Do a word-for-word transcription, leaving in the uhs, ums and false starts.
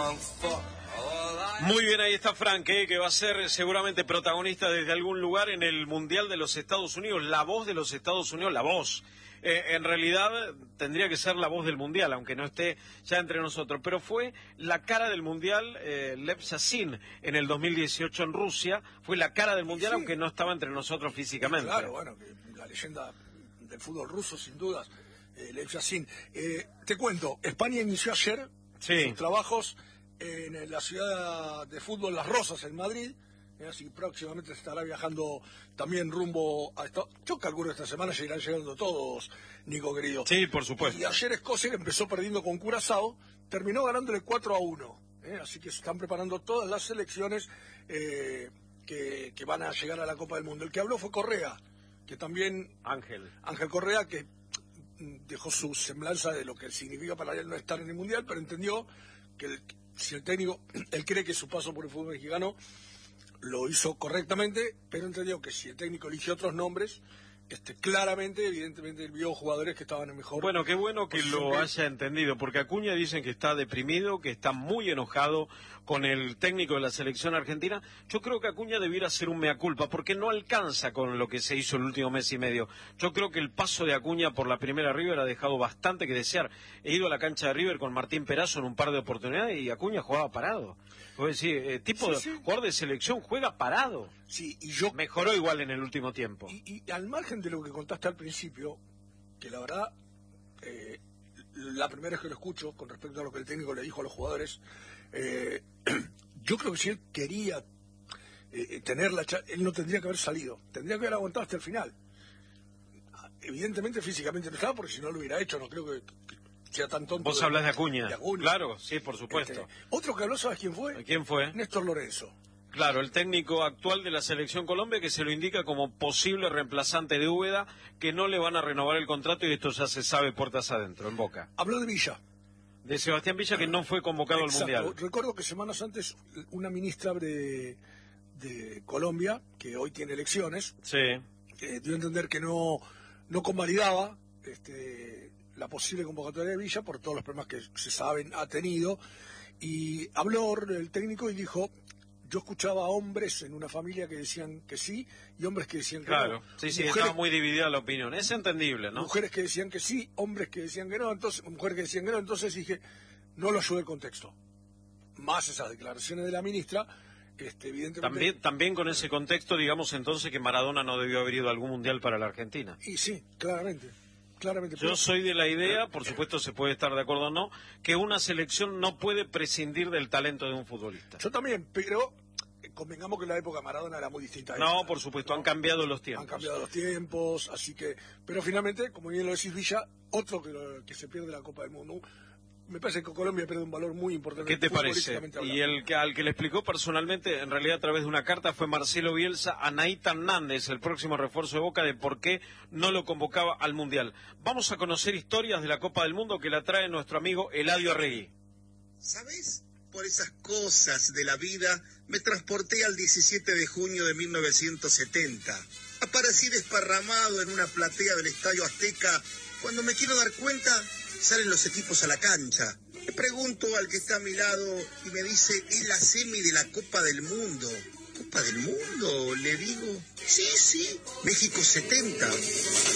Muy bien, ahí está Frank, ¿eh? Que va a ser seguramente protagonista desde algún lugar en el Mundial de los Estados Unidos, la voz de los Estados Unidos, la voz. Eh, en realidad tendría que ser la voz del Mundial, aunque no esté ya entre nosotros, pero fue la cara del Mundial, eh, Lev Yashin, en el dos mil dieciocho en Rusia, fue la cara del Mundial, sí, aunque no estaba entre nosotros físicamente. Claro, bueno, la leyenda del fútbol ruso, sin dudas, eh, Lev Yashin. Eh, te cuento, España inició ayer sí. sus trabajos en la ciudad de fútbol Las Rosas, en Madrid, eh, así que próximamente se estará viajando también rumbo a esto. Yo calculo esta semana seguirán llegando todos, Nico querido. Sí, por supuesto. Y ayer Escocia, que empezó perdiendo con Curazao, terminó ganándole cuatro a uno, eh, así que se están preparando todas las selecciones eh, que, que van a llegar a la Copa del Mundo. El que habló fue Correa, que también... Ángel. Ángel Correa, que dejó su semblanza de lo que significa para él no estar en el Mundial, pero entendió que el, si el técnico, él cree que su paso por el fútbol mexicano lo hizo correctamente, pero entendió que si el técnico eligió otros nombres, este, claramente, evidentemente, vio jugadores que estaban en mejor... Bueno, qué bueno que lo que... haya entendido, porque Acuña dicen que está deprimido, que está muy enojado con el técnico de la selección argentina. Yo creo que Acuña debiera hacer un mea culpa, porque no alcanza con lo que se hizo el último mes y medio. Yo creo que el paso de Acuña por la primera River ha dejado bastante que desear. He ido a la cancha de River con Martín Perazo en un par de oportunidades y Acuña jugaba parado. Puedo decir, eh, tipo sí, sí. de jugador de selección juega parado. Sí, y yo... Mejoró igual en el último tiempo. Y, y al margen de lo que contaste al principio, que la verdad, eh, la primera vez que lo escucho con respecto a lo que el técnico le dijo a los jugadores, eh, yo creo que si él quería eh, tener la charla, él no tendría que haber salido, tendría que haber aguantado hasta el final. Evidentemente físicamente no estaba, porque si no lo hubiera hecho, no creo que, que sea tan tonto. Vos de, hablas de Acuña. de Acuña. Claro, sí, por supuesto. Este, otro que habló, ¿sabes quién fue? ¿Quién fue? Néstor Lorenzo. Claro, el técnico actual de la Selección Colombia, que se lo indica como posible reemplazante de Úbeda, que no le van a renovar el contrato y esto ya se sabe puertas adentro, en Boca. Habló de Villa. De Sebastián Villa, que no fue convocado Exacto. al Mundial. Recuerdo que semanas antes una ministra de, de Colombia, que hoy tiene elecciones, sí. eh, dio a entender que no, no convalidaba este, la posible convocatoria de Villa por todos los problemas que se saben ha tenido. Y habló el técnico y dijo... Yo escuchaba a hombres en una familia que decían que sí y hombres que decían que claro. no. Claro, sí, sí, mujeres, estaba muy dividida la opinión. Es entendible, ¿no? Mujeres que decían que sí, hombres que decían que no, entonces mujeres que decían que no. Entonces dije, no lo ayudé el contexto. Más esas declaraciones de la ministra, este, evidentemente... También, también con ese contexto, digamos entonces que Maradona no debió haber ido a algún mundial para la Argentina. Y sí, claramente. Claramente, Yo soy de la idea, por supuesto se puede estar de acuerdo o no, que una selección no puede prescindir del talento de un futbolista. Yo también, pero convengamos que la época de Maradona era muy distinta a No, esta, por supuesto, ¿no? Han cambiado los tiempos. Han cambiado los tiempos, así que... Pero finalmente, como bien lo decís, Villa, otro que, que se pierde la Copa del Mundo. Me parece que Colombia pierde un valor muy importante. ¿Qué te parece? Y el que al que le explicó personalmente, en realidad a través de una carta, fue Marcelo Bielsa a Naita Hernández, el próximo refuerzo de Boca, de por qué no lo convocaba al Mundial. Vamos a conocer historias de la Copa del Mundo que la trae nuestro amigo Eladio Arregui. ¿Sabés? Por esas cosas de la vida, me transporté al diecisiete de junio de mil novecientos setenta. Aparecí desparramado en una platea del Estadio Azteca. Cuando me quiero dar cuenta, salen los equipos a la cancha. Le pregunto al que está a mi lado y me dice, es la semi de la Copa del Mundo. ¿Copa del Mundo? Le digo, sí, sí, México setenta.